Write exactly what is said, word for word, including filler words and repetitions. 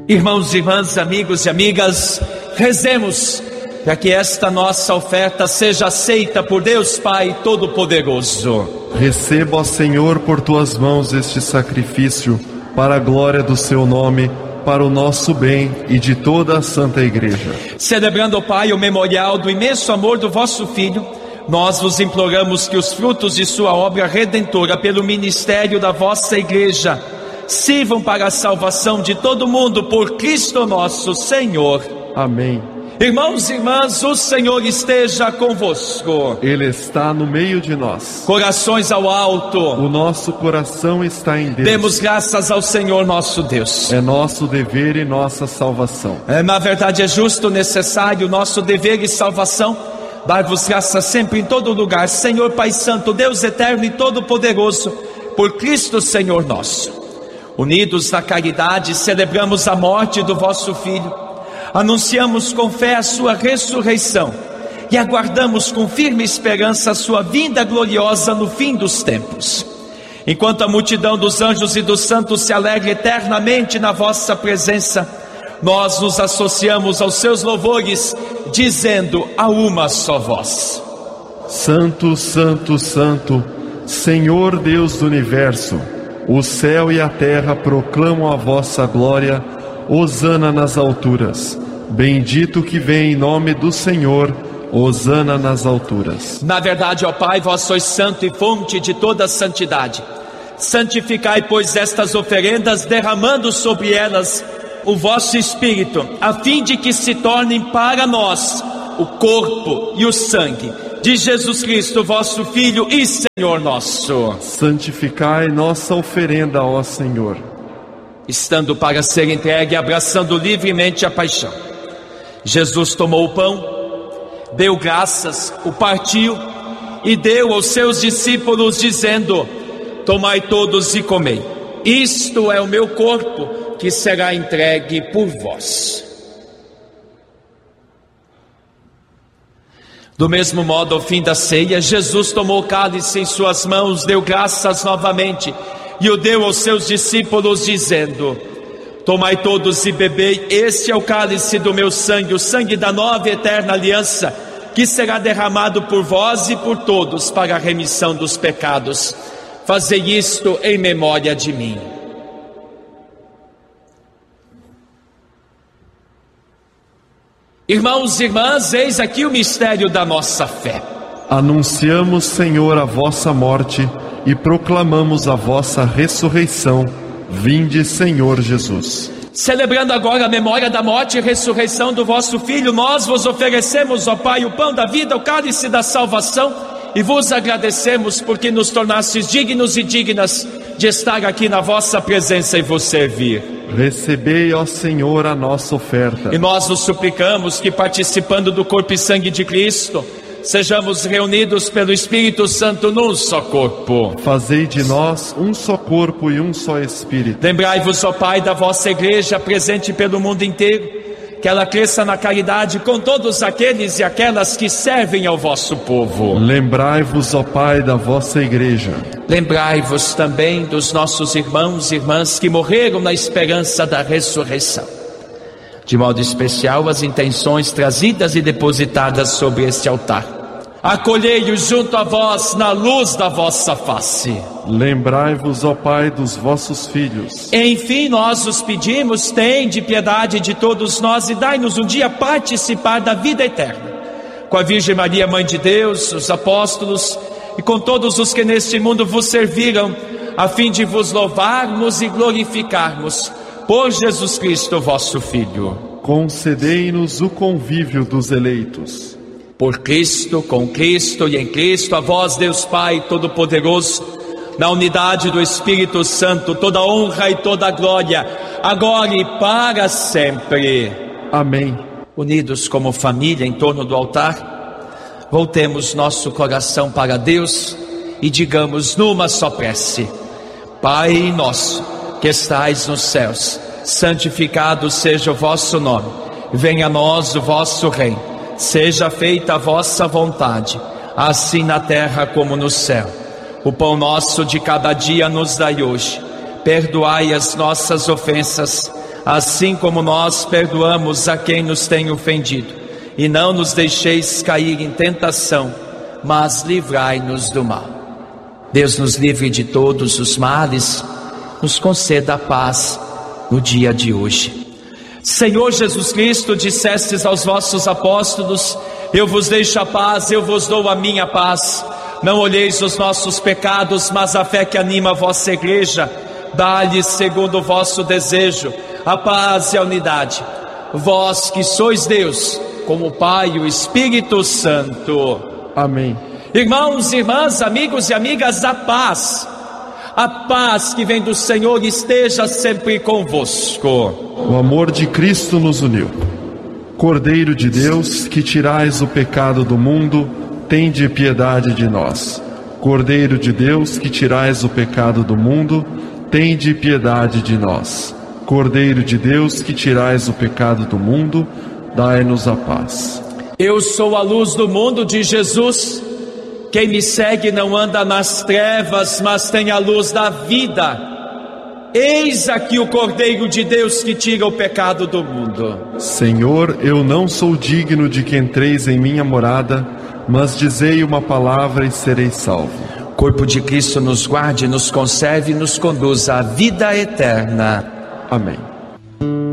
Irmãos e irmãs, amigos e amigas, rezemos para que esta nossa oferta seja aceita por Deus Pai Todo-Poderoso. Receba, ó Senhor, por tuas mãos este sacrifício, para a glória do seu nome, para o nosso bem e de toda a Santa Igreja. Celebrando, ó Pai, o memorial do imenso amor do vosso Filho, nós vos imploramos que os frutos de sua obra redentora pelo ministério da vossa Igreja sirvam para a salvação de todo mundo por Cristo nosso Senhor. Amém. Irmãos e irmãs, o Senhor esteja convosco. Ele está no meio de nós. Corações ao alto. O nosso coração está em Deus. Demos graças ao Senhor nosso Deus. É nosso dever e nossa salvação. É, na verdade é justo, necessário, nosso dever e salvação, dar-vos graças sempre em todo lugar, Senhor Pai Santo, Deus eterno e todo-poderoso, por Cristo Senhor nosso. Unidos na caridade, celebramos a morte do vosso Filho. Anunciamos com fé a sua ressurreição e aguardamos com firme esperança a sua vinda gloriosa no fim dos tempos. Enquanto a multidão dos anjos e dos santos se alegra eternamente na vossa presença, nós nos associamos aos seus louvores, dizendo a uma só voz: Santo, Santo, Santo, Senhor Deus do Universo, o céu e a terra proclamam a vossa glória. Hosana nas alturas. Bendito que vem em nome do Senhor. Hosana nas alturas. Na verdade, ó Pai, vós sois santo e fonte de toda santidade. Santificai, pois, estas oferendas, derramando sobre elas o vosso Espírito, a fim de que se tornem para nós o corpo e o sangue de Jesus Cristo, vosso Filho e Senhor nosso. Santificai nossa oferenda, ó Senhor. Estando para ser entregue, abraçando livremente a paixão, Jesus tomou o pão, deu graças, o partiu e deu aos seus discípulos, dizendo: tomai todos e comei, isto é o meu corpo que será entregue por vós. Do mesmo modo, ao fim da ceia, Jesus tomou o cálice em suas mãos, deu graças novamente e o deu aos seus discípulos, dizendo: tomai todos e bebei, este é o cálice do meu sangue, o sangue da nova e eterna aliança, que será derramado por vós e por todos para a remissão dos pecados. Fazei isto em memória de mim. Irmãos e irmãs, eis aqui o mistério da nossa fé. Anunciamos, Senhor, a vossa morte e proclamamos a vossa ressurreição. Vinde, Senhor Jesus. Celebrando agora a memória da morte e ressurreição do vosso Filho, nós vos oferecemos, ó Pai, o pão da vida, o cálice da salvação, e vos agradecemos porque nos tornastes dignos e dignas de estar aqui na vossa presença e vos servir. Recebei, ó Senhor, a nossa oferta. E nós vos suplicamos que, participando do corpo e sangue de Cristo, sejamos reunidos pelo Espírito Santo num só corpo. Fazei de nós um só corpo e um só Espírito. Lembrai-vos, ó Pai, da vossa Igreja presente pelo mundo inteiro, que ela cresça na caridade com todos aqueles e aquelas que servem ao vosso povo. Lembrai-vos, ó Pai, da vossa Igreja. Lembrai-vos também dos nossos irmãos e irmãs que morreram na esperança da ressurreição. De modo especial, as intenções trazidas e depositadas sobre este altar. Acolhei-os junto a vós na luz da vossa face. Lembrai-vos, ó Pai, dos vossos filhos. Enfim, nós os pedimos, tende piedade de todos nós e dai-nos um dia participar da vida eterna. Com a Virgem Maria, Mãe de Deus, os apóstolos e com todos os que neste mundo vos serviram, a fim de vos louvarmos e glorificarmos por Jesus Cristo, vosso Filho. Concedei-nos o convívio dos eleitos. Por Cristo, com Cristo e em Cristo, a vós, Deus Pai Todo-Poderoso, na unidade do Espírito Santo, toda honra e toda glória, agora e para sempre. Amém. Unidos como família em torno do altar, voltemos nosso coração para Deus e digamos numa só prece: Pai nosso, que estais nos céus, santificado seja o vosso nome. Venha a nós o vosso reino. Seja feita a vossa vontade, assim na terra como no céu. O pão nosso de cada dia nos dai hoje. Perdoai as nossas ofensas, assim como nós perdoamos a quem nos tem ofendido. E não nos deixeis cair em tentação, mas livrai-nos do mal. Deus nos livre de todos os males, nos conceda a paz no dia de hoje. Senhor Jesus Cristo, dissestes aos vossos apóstolos: eu vos deixo a paz, eu vos dou a minha paz. Não olheis os nossos pecados, mas a fé que anima a vossa igreja. Dá-lhes, segundo o vosso desejo, a paz e a unidade. Vós que sois Deus, como o Pai e o Espírito Santo. Amém. Irmãos, irmãs, amigos e amigas, a paz, a paz que vem do Senhor esteja sempre convosco. O amor de Cristo nos uniu. Cordeiro de Deus, que tirais o pecado do mundo, tende piedade de nós. Cordeiro de Deus, que tirais o pecado do mundo, tende piedade de nós. Cordeiro de Deus, que tirais o pecado do mundo, dai-nos a paz. Eu sou a luz do mundo de Jesus. Quem me segue não anda nas trevas, mas tem a luz da vida. Eis aqui o Cordeiro de Deus que tira o pecado do mundo. Senhor, eu não sou digno de que entreis em minha morada, mas dizei uma palavra e serei salvo. O corpo de Cristo nos guarde, nos conserve e nos conduza à vida eterna. Amém.